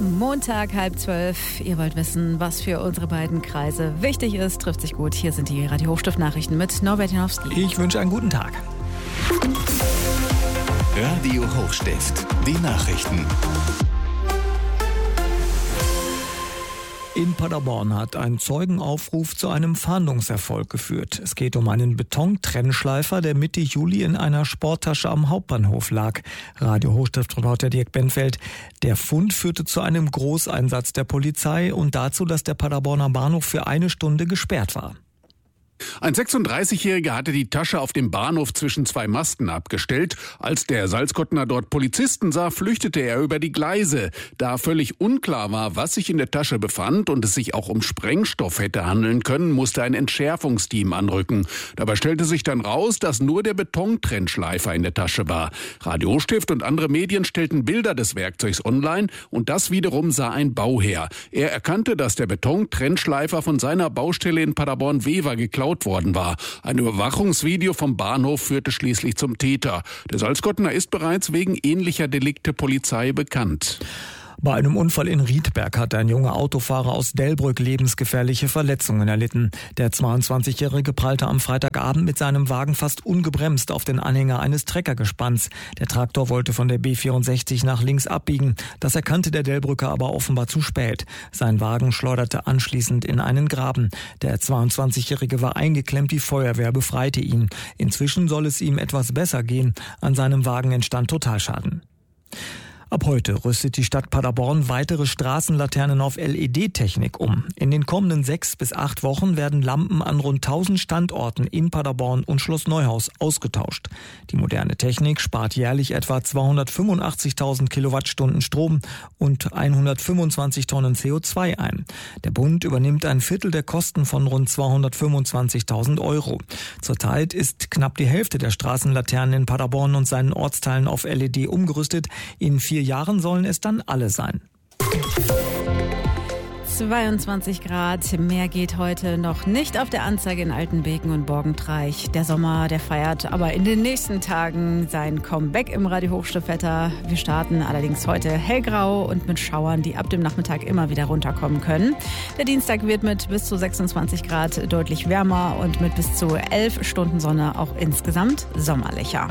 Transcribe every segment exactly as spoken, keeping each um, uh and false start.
Montag, halb zwölf. Ihr wollt wissen, was für unsere beiden Kreise wichtig ist. Trifft sich gut. Hier sind die Radio Hochstift-Nachrichten mit Norbert Janowski. Ich wünsche einen guten Tag. Radio Hochstift, die Nachrichten. In Paderborn hat ein Zeugenaufruf zu einem Fahndungserfolg geführt. Es geht um einen Betontrennschleifer, der Mitte Juli in einer Sporttasche am Hauptbahnhof lag. Radio Hochstift-Reporter Dirk Benfeld. Der Fund führte zu einem Großeinsatz der Polizei und dazu, dass der Paderborner Bahnhof für eine Stunde gesperrt war. Ein sechsunddreißigjähriger hatte die Tasche auf dem Bahnhof zwischen zwei Masten abgestellt. Als der Salzkottner dort Polizisten sah, flüchtete er über die Gleise. Da völlig unklar war, was sich in der Tasche befand und es sich auch um Sprengstoff hätte handeln können, musste ein Entschärfungsteam anrücken. Dabei stellte sich dann raus, dass nur der Betontrennschleifer in der Tasche war. Radio Hochstift und andere Medien stellten Bilder des Werkzeugs online und das wiederum sah ein Bauherr. Er erkannte, dass der Betontrennschleifer von seiner Baustelle in Paderborn-Wever geklaut worden war. Ein Überwachungsvideo vom Bahnhof führte schließlich zum Täter. Der Salzkottner ist bereits wegen ähnlicher Delikte Polizei bekannt. Bei einem Unfall in Riedberg hat ein junger Autofahrer aus Delbrück lebensgefährliche Verletzungen erlitten. Der zweiundzwanzigjährige prallte am Freitagabend mit seinem Wagen fast ungebremst auf den Anhänger eines Treckergespanns. Der Traktor wollte von der B vierundsechzig nach links abbiegen. Das erkannte der Delbrücker aber offenbar zu spät. Sein Wagen schleuderte anschließend in einen Graben. Der zweiundzwanzigjährige war eingeklemmt, die Feuerwehr befreite ihn. Inzwischen soll es ihm etwas besser gehen. An seinem Wagen entstand Totalschaden. Ab heute rüstet die Stadt Paderborn weitere Straßenlaternen auf L E D-Technik um. In den kommenden sechs bis acht Wochen werden Lampen an rund tausend Standorten in Paderborn und Schloss Neuhaus ausgetauscht. Die moderne Technik spart jährlich etwa zweihundertfünfundachtzigtausend Kilowattstunden Strom und hundertfünfundzwanzig Tonnen C O zwei ein. Der Bund übernimmt ein Viertel der Kosten von rund zweihundertfünfundzwanzigtausend Euro. Zurzeit ist knapp die Hälfte der Straßenlaternen in Paderborn und seinen Ortsteilen auf L E D umgerüstet. In vier Jahren sollen es dann alle sein. zweiundzwanzig Grad, mehr geht heute noch nicht auf der Anzeige in Altenbeken und Borgentreich. Der Sommer, der feiert aber in den nächsten Tagen sein Comeback im Radio Hochstiftwetter. Wir starten allerdings heute hellgrau und mit Schauern, die ab dem Nachmittag immer wieder runterkommen können. Der Dienstag wird mit bis zu sechsundzwanzig Grad deutlich wärmer und mit bis zu elf Stunden Sonne auch insgesamt sommerlicher.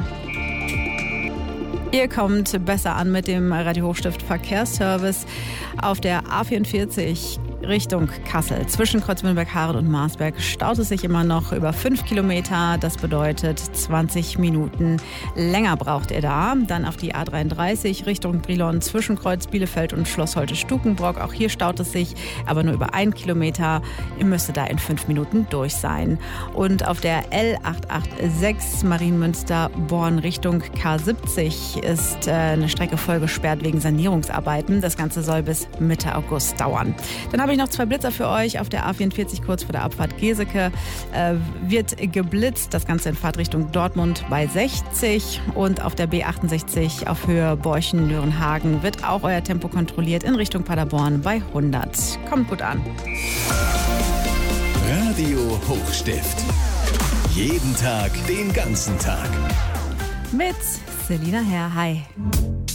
Ihr kommt besser an mit dem Radio Hochstift Verkehrsservice auf der A vierundvierzig Richtung Kassel. Zwischen Kreuzmühlenberg-Haret und Marsberg staut es sich immer noch über fünf Kilometer. Das bedeutet zwanzig Minuten länger braucht ihr da. Dann auf die A dreiunddreißig Richtung Brilon zwischen Kreuz Bielefeld und Schloss Holte-Stukenbrock. Auch hier staut es sich, aber nur über ein Kilometer. Ihr müsstet da in fünf Minuten durch sein. Und auf der L achthundertsechsundachtzig Marienmünster-Born Richtung K siebzig ist äh, eine Strecke voll gesperrt wegen Sanierungsarbeiten. Das Ganze soll bis Mitte August dauern. Dann habe ich noch zwei Blitzer für euch. Auf der A vierundvierzig kurz vor der Abfahrt Geseke äh, wird geblitzt. Das Ganze in Fahrtrichtung Dortmund bei sechzig. Und auf der B achtundsechzig auf Höhe Borchen-Nürenhagen wird auch euer Tempo kontrolliert in Richtung Paderborn bei hundert. Kommt gut an. Radio Hochstift. Jeden Tag, den ganzen Tag. Mit Selina Herr. Hi.